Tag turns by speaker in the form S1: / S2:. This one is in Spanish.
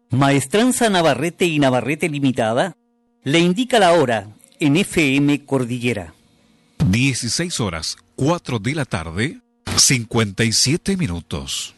S1: Maestranza Navarrete y Navarrete Limitada le indica la hora en FM Cordillera.
S2: 16 horas, 4 de la tarde, 57 minutos.